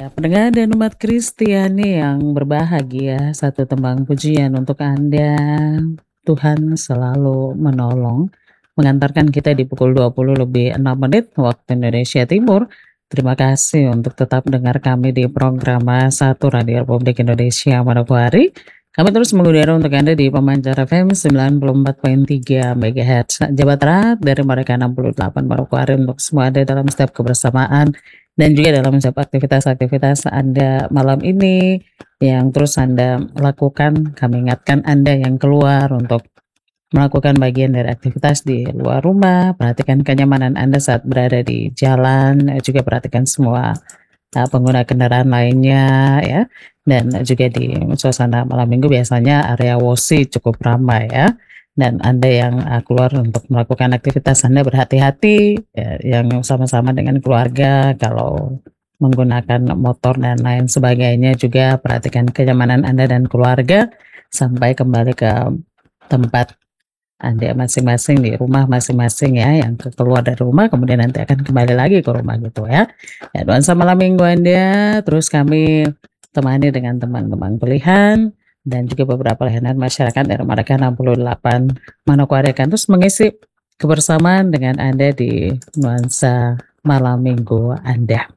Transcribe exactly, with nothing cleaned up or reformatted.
Ya, pendengar dan umat Kristiani yang berbahagia, satu tembang pujian untuk Anda. Tuhan selalu menolong, mengantarkan kita di pukul dua puluh lebih enam menit waktu Indonesia Timur. Terima kasih untuk tetap dengar kami di program satu Radio Republik Indonesia Manokwari. Kami terus mengudara untuk Anda di Pemancar F M sembilan puluh empat koma tiga MHz Jawa Barat dari mereka enam puluh delapan Manokwari untuk semua Anda dalam setiap kebersamaan dan juga dalam setiap aktivitas-aktivitas Anda malam ini yang terus Anda lakukan. Kami ingatkan Anda yang keluar untuk melakukan bagian dari aktivitas di luar rumah, perhatikan kenyamanan Anda saat berada di jalan, eh, juga perhatikan semua uh, pengguna kendaraan lainnya ya. Dan juga di suasana malam minggu biasanya area Wosi cukup ramai ya. Dan Anda yang uh, keluar untuk melakukan aktivitas Anda berhati-hati ya, yang sama-sama dengan keluarga kalau menggunakan motor dan lain sebagainya, juga perhatikan kenyamanan Anda dan keluarga sampai kembali ke tempat Anda masing-masing di rumah masing-masing ya, yang ke- keluar dari rumah kemudian nanti akan kembali lagi ke rumah gitu ya. Ya, nuansa malam minggu Anda terus kami temani dengan teman-teman pilihan dan juga beberapa layanan masyarakat dari mereka enam puluh delapan Manokwari akan terus mengisi kebersamaan dengan Anda di nuansa malam minggu Anda.